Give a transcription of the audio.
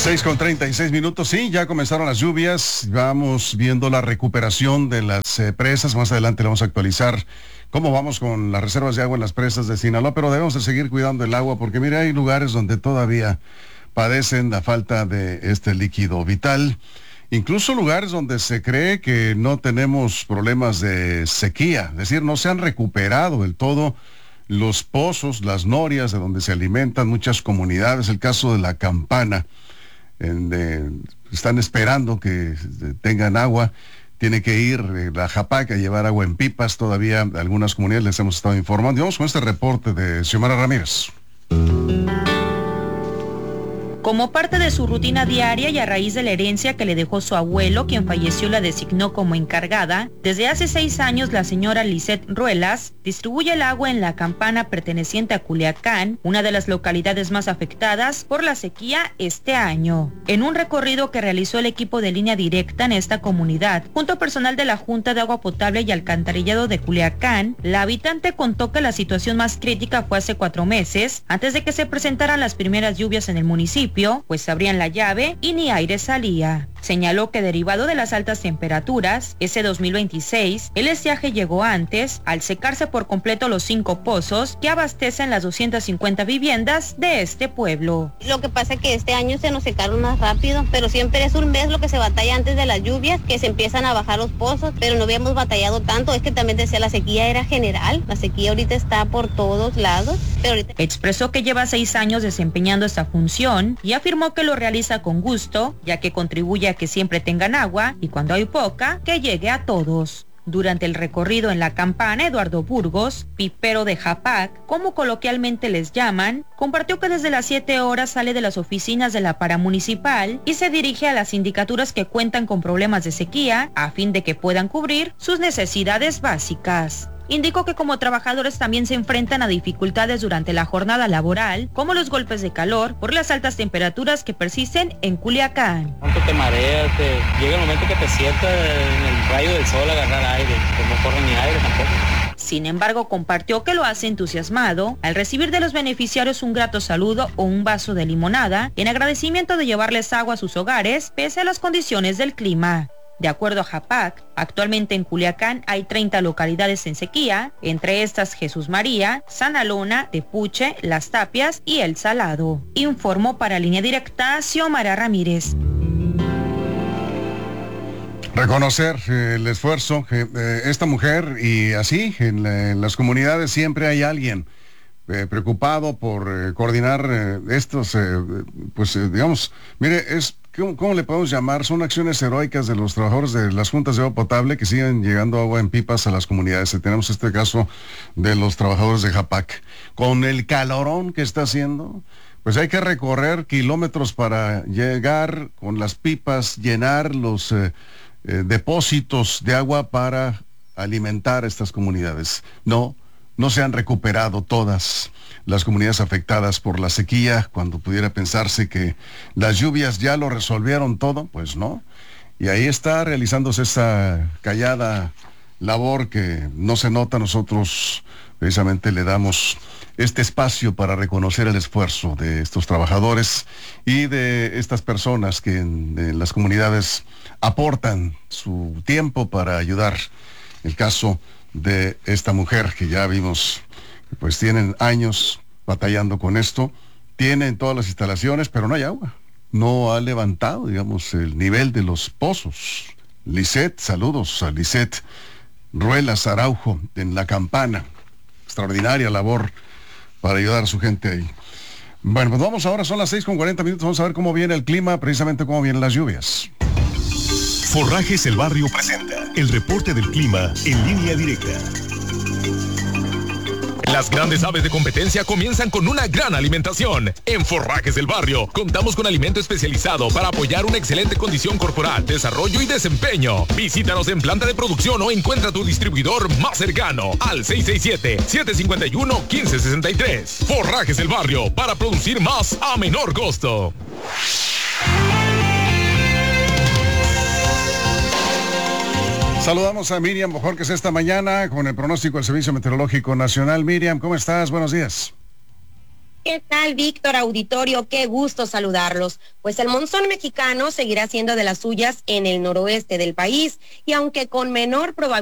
6:36, sí, ya comenzaron las lluvias, vamos viendo la recuperación de las presas, más adelante le vamos a actualizar cómo vamos con las reservas de agua en las presas de Sinaloa, pero debemos de seguir cuidando el agua porque mire, hay lugares donde todavía padecen la falta de este líquido vital, incluso lugares donde se cree que no tenemos problemas de sequía, es decir, no se han recuperado del todo los pozos, las norias de donde se alimentan muchas comunidades, el caso de La Campana. Están esperando que tengan agua, tiene que ir la Japac a llevar agua en pipas, todavía algunas comunidades les hemos estado informando. Y vamos con este reporte de Xiomara Ramírez. Como parte de su rutina diaria y a raíz de la herencia que le dejó su abuelo, quien falleció la designó como encargada, desde hace 6 años la señora Lisette Ruelas distribuye el agua en La Campana perteneciente a Culiacán, una de las localidades más afectadas por la sequía este año. En un recorrido que realizó el equipo de Línea Directa en esta comunidad, junto a personal de la Junta de Agua Potable y Alcantarillado de Culiacán, la habitante contó que la situación más crítica fue hace 4 meses, antes de que se presentaran las primeras lluvias en el municipio, pues abrían la llave y ni aire salía. Señaló que derivado de las altas temperaturas, ese 2026, el estiaje llegó antes, al secarse por completo los 5 pozos que abastecen las 250 viviendas de este pueblo. Lo que pasa es que este año se nos secaron más rápido, pero siempre es un mes lo que se batalla antes de las lluvias, que se empiezan a bajar los pozos, pero no habíamos batallado tanto, es que también decía la sequía era general, la sequía ahorita está por todos lados, pero ahorita... Expresó que lleva 6 años desempeñando esta función y afirmó que lo realiza con gusto, ya que contribuye a que siempre tengan agua y cuando hay poca, que llegue a todos. Durante el recorrido en La Campana, Eduardo Burgos, pipero de Japac, como coloquialmente les llaman, compartió que desde las 7 horas sale de las oficinas de la paramunicipal y se dirige a las sindicaturas que cuentan con problemas de sequía a fin de que puedan cubrir sus necesidades básicas. Indicó que como trabajadores también se enfrentan a dificultades durante la jornada laboral, como los golpes de calor por las altas temperaturas que persisten en Culiacán. Tanto te mareas, llega el momento que te sientas en el rayo del sol a agarrar aire, pues no corre ni aire tampoco. Sin embargo, compartió que lo hace entusiasmado al recibir de los beneficiarios un grato saludo o un vaso de limonada en agradecimiento de llevarles agua a sus hogares pese a las condiciones del clima. De acuerdo a Japac, actualmente en Culiacán hay 30 localidades en sequía, entre estas Jesús María, San Alona, Tepuche, Las Tapias y El Salado. Informó para Línea Directa Xiomara Ramírez. Reconocer el esfuerzo de esta mujer y así en las comunidades siempre hay alguien preocupado por coordinar estos, digamos, mire, ¿cómo le podemos llamar? Son acciones heroicas de los trabajadores de las juntas de agua potable que siguen llegando agua en pipas a las comunidades. Tenemos este caso de los trabajadores de Japac. Con el calorón que está haciendo, pues hay que recorrer kilómetros para llegar con las pipas, llenar los depósitos de agua para alimentar estas comunidades. No se han recuperado todas las comunidades afectadas por la sequía, cuando pudiera pensarse que las lluvias ya lo resolvieron todo, pues no. Y ahí está realizándose esa callada labor que no se nota. Nosotros precisamente le damos este espacio para reconocer el esfuerzo de estos trabajadores y de estas personas que en las comunidades aportan su tiempo para ayudar. El caso de esta mujer que ya vimos, pues tienen años batallando con esto, tienen todas las instalaciones, pero no hay agua. No ha levantado, digamos, el nivel de los pozos. Lisette, saludos a Lisette Ruelas Araujo en La Campana. Extraordinaria labor para ayudar a su gente ahí. Bueno, pues vamos ahora, son las 6:40, vamos a ver cómo viene el clima, precisamente cómo vienen las lluvias. Forrajes El Barrio presenta el reporte del clima en Línea Directa. Las grandes aves de competencia comienzan con una gran alimentación. En Forrajes del Barrio contamos con alimento especializado para apoyar una excelente condición corporal, desarrollo y desempeño. Visítanos en planta de producción o encuentra tu distribuidor más cercano al 667-751-1563. Forrajes del Barrio, para producir más a menor costo. Saludamos a Miriam Bojorquez esta mañana con el pronóstico del Servicio Meteorológico Nacional. Miriam, ¿cómo estás? Buenos días. ¿Qué tal, Víctor, auditorio? Qué gusto saludarlos. Pues el monzón mexicano seguirá siendo de las suyas en el noroeste del país y aunque con menor probabilidad